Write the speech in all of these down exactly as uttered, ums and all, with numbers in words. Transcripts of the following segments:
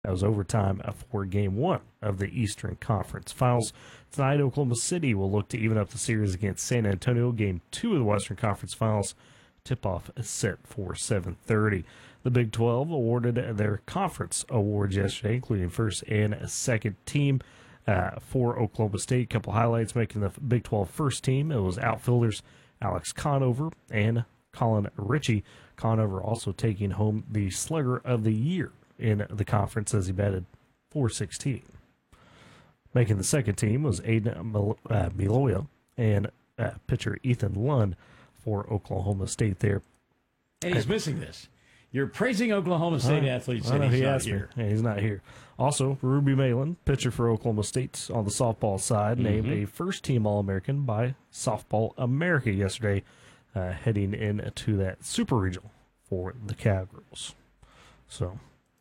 That was overtime for game one of the Eastern Conference Finals. Tonight, Oklahoma City will look to even up the series against San Antonio. Game two of the Western Conference Finals. Tip-off is set for seven thirty. The Big twelve awarded their conference awards yesterday, including first and second team uh, for Oklahoma State. A couple highlights making the Big twelve first team. It was outfielders Alex Conover and Colin Ritchie. Conover also taking home the Slugger of the Year in the conference as he batted four sixteen. Making the second team was Aiden uh, Miloya and uh, pitcher Ethan Lund for Oklahoma State there. And he's missing this. You're praising Oklahoma State uh, athletes, and he's he not here. Yeah, he's not here. Also, Ruby Malin, pitcher for Oklahoma State on the softball side, mm-hmm. named a first-team All-American by Softball America yesterday, uh, heading into that Super Regional for the Cowgirls. So,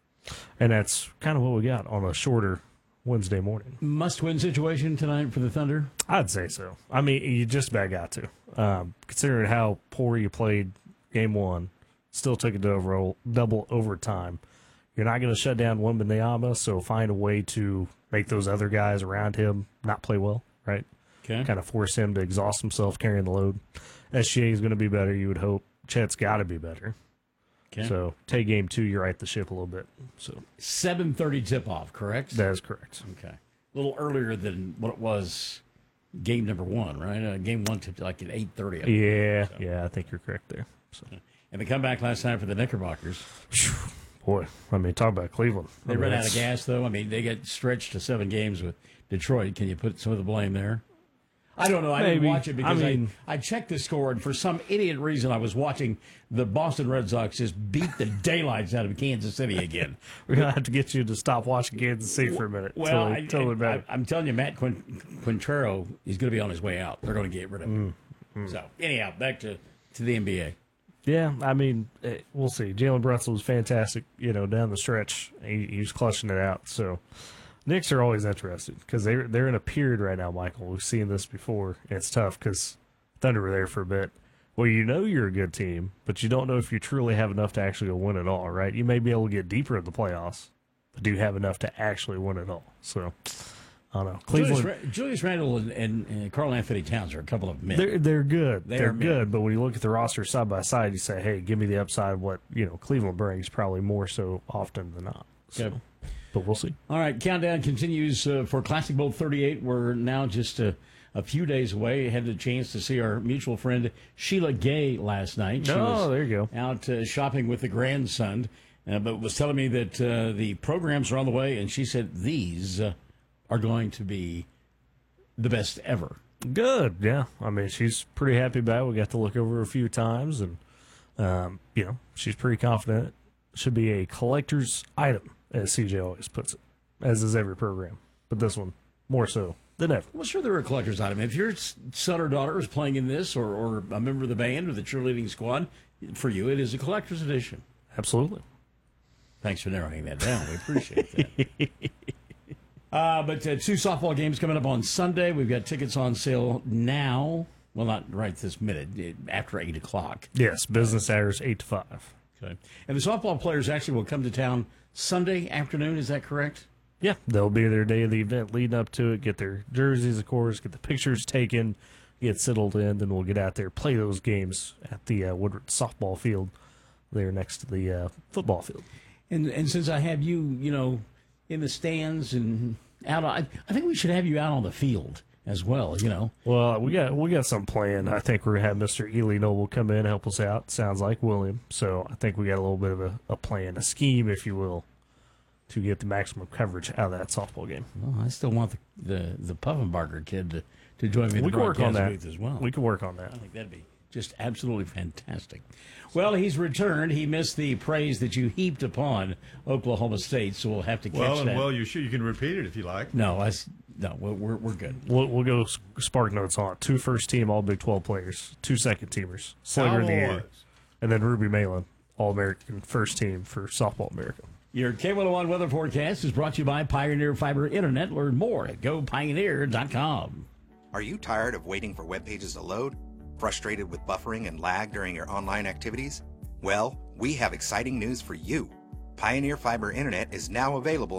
and that's kind of what we got on a shorter Wednesday morning. Must-win situation tonight for the Thunder? I'd say so. I mean, you just about got to. Um, considering how poor you played game one, still took it to over, double overtime. You're not going to shut down Wembanyama, so find a way to make those other guys around him not play well, right? Okay. Kind of force him to exhaust himself carrying the load. S G A is going to be better, you would hope. Chet's got to be better. Okay. So take game two, you right the ship a little bit. So seven thirty tip-off, correct? That is correct. Okay. A little earlier than what it was game number one, right? Uh, game one tipped like at eight thirty. Yeah, so. yeah, I think you're correct there. So. And the comeback last night for the Knickerbockers. Boy, I mean, talk about Cleveland. They I mean, ran out of gas, though. I mean, they get stretched to seven games with Detroit. Can you put some of the blame there? I don't know. I Maybe. didn't watch it because I, mean, I, I checked the score, and for some idiot reason, I was watching the Boston Red Sox just beat the daylights out of Kansas City again. We're going to have to get you to stop watching Kansas City for a minute. Well, totally, I, totally I, I, I'm telling you, Matt Quin- Quintero is going to be on his way out. They're going to get rid of him. Mm, mm. So, anyhow, back to, to the N B A. Yeah, I mean, we'll see. Jalen Brunson was fantastic, you know, down the stretch. He, he was clutching it out. So, Knicks are always interested because they're, they're in a period right now, Michael. We've seen this before, and it's tough because Thunder were there for a bit. Well, you know you're a good team, but you don't know if you truly have enough to actually go win it all, right? You may be able to get deeper in the playoffs, but do you have enough to actually win it all? So, I don't know. Cleveland, Julius, Julius Randle and, and, and Karl Anthony Towns are a couple of men. They're, they're good. They they're are good, men. But when you look at the roster side by side, you say, hey, give me the upside of what, you know, Cleveland brings probably more so often than not. So, okay. But we'll see. All right, countdown continues uh, for Classic Bowl thirty-eight. We're now just a, a few days away. Had the chance to see our mutual friend Sheila Gay last night. She oh, was there you go. Out uh, shopping with the grandson, uh, but was telling me that uh, the programs are on the way, and she said these uh, are going to be the best ever. Good, yeah. I mean, she's pretty happy about it. We got to look over a few times, and, um, you know, she's pretty confident it should be a collector's item, as C J always puts it, as is every program. But this one, more so than ever. Well, sure, they're a collector's item. If your son or daughter is playing in this, or, or a member of the band or the cheerleading squad, for you, it is a collector's edition. Absolutely. Thanks for narrowing that down. We appreciate that. uh, but uh, two softball games coming up on Sunday. We've got tickets on sale now. Well, not right this minute, after eight o'clock. Yes, business hours, eight to five. Okay. And the softball players actually will come to town Sunday afternoon. Is that correct? Yeah, they'll be there day of the event leading up to it, get their jerseys, of course, get the pictures taken, get settled in, then we'll get out there, play those games at the uh, Woodward softball field there next to the uh, football field. And and since I have you, you know, in the stands and out, I, I think we should have you out on the field as well, you know. Well, we got we got some planned. I think we're going to have Mister Ely Noble come in and help us out. Sounds like William. So I think we got a little bit of a, a plan, a scheme, if you will, to get the maximum coverage out of that softball game. Well, I still want the the, the Puffenbarger kid to, to join me in we the can work on that booth as well. We can work on that. I think that'd be just absolutely fantastic. Well, he's returned. He missed the praise that you heaped upon Oklahoma State, so we'll have to catch well, that. Well, well, you should. You can repeat it if you like. No, I, no, we're we're good. We'll, we'll go spark notes on it. Two first team All Big twelve players, two second teamers, Slugger in the air, and then Ruby Malin, All American first team for Softball America. Your K one oh one weather forecast is brought to you by Pioneer Fiber Internet. Learn more at go pioneer dot com. Are you tired of waiting for web pages to load? Frustrated with buffering and lag during your online activities? Well, we have exciting news for you. Pioneer Fiber Internet is now available